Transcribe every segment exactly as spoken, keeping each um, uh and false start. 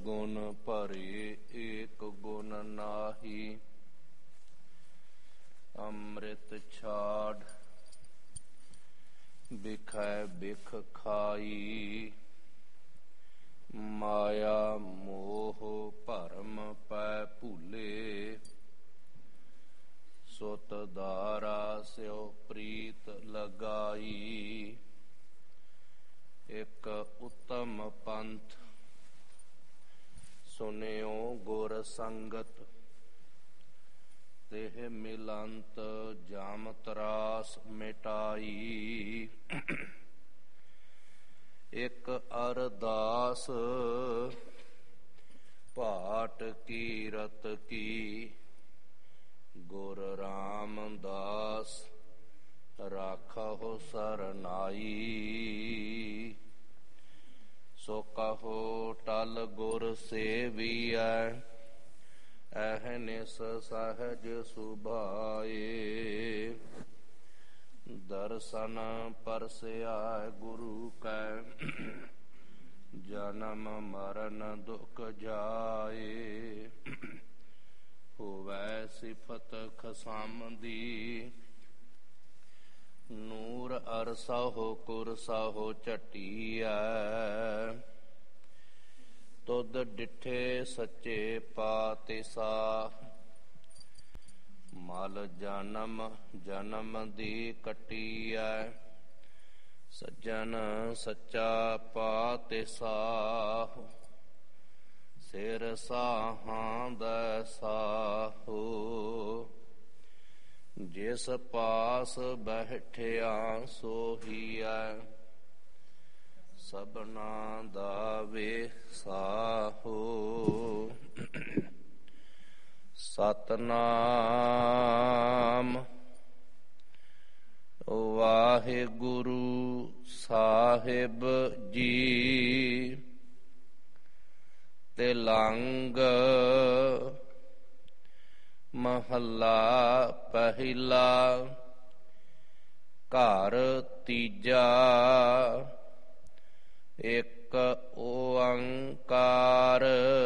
ਗੁਣ ਭਰੇ ਏਕ ਗੁਣ ਨਾਹੀ। ਅੰਮ੍ਰਿਤ ਛਾੜ ਬਿਖੈ ਬਿਖ ਖਾਈ। ਮਾਇਆ ਮੋਹ ਭਰਮ ਪੈ ਭੂਲੇ। ਸੁਤ ਦਾਰਾ ਸਿਉ ਪ੍ਰੀਤ ਲਗਾਈ। ਇਕ ਉੱਤਮ ਪੰਥ ਸੁਨਿਓ ਗੁਰ ਸੰਗਤ। ਤਿਹ ਮਿਲੰਤ ਜਮ ਤਰਾਸ ਮਿਟਾਈ। ਇਕ ਅਰਦਾਸ ਭਾਟ ਕੀਰਤ ਕੀ। ਗੁਰ ਰਾਮਦਾਸ ਰਾਖਹੁ ਸਰਨਾਈ। ਸੋ ਕਹੋ ਟਲ ਗੁਰ ਸੇਵੀਐ। ਅਹਨਿਸ ਸਹਜ ਸੁਭਾਏ। ਦਰਸ਼ਨ ਪਰਸਿਆ ਗੁਰੂ ਕੈ। ਜਨਮ ਮਰਨ ਦੁਖ ਜਾਏ। ਹੋਵੈ ਸਿਫਤ ਖਸਮ ਦੀ। ਨੂਰ ਅਰਸਹੁ ਕੁਰਸਹੁ ਝਟੀਐ। ਤੁਧ ਡਿਠੇ ਸੱਚੇ ਪਾਤਿਸ਼ਾਹ। ਮਲ ਜਨਮ ਜਨਮ ਦੀ ਕੱਟੀਐ। ਸੱਜਣ ਸੱਚਾ ਪਾਤਿਸ਼ਾਹ। ਸਿਰ ਸਾਹਾਂ ਦਾ ਸਾਹੋ। ਜਿਸ ਪਾਸ ਬੈਠਿਆ ਸੋਹੀਐ। ਸਭਨਾ ਦਾ ਵੇਸਾਹੋ। ਸਤਨਾਮ ਵਾਹਿਗੁਰੂ ਸਾਹਿਬ ਜੀ। ਤਿਲੰਗ ਮਹੱਲਾ ਪਹਿਲਾ। ਘਰ ਤੀਜਾ। ਇਕ ਓੰਕਾਰ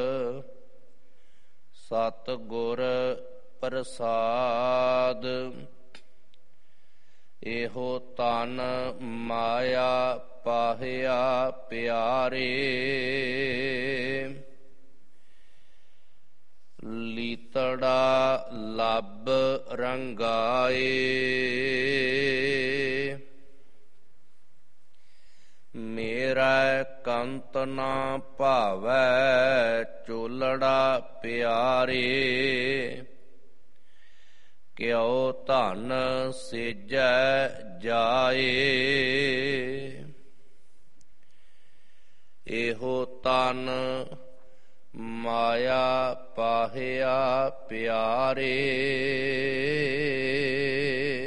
ਸਤਿਗੁਰ ਪ੍ਰਸਾਦ। ਇਹੋ ਤਨ ਮਾਇਆ ਪਾਹਿਆ ਪਿਆਰੇ। ਲੀਤੜਾ ਲੱਭ ਰੰਗਾਏ। ਮੇਰਾ ਕੰਤ ਨਾ ਭਾਵੈ ਚੋਲੜਾ ਪਿਆਰੇ। ਕਿਉ ਧਨ ਸੇਜੈ ਜਾਏ। ਇਹੋ ਤਨ ਮਾਇਆ ਪਾਹਿਆ ਪਿਆਰੇ।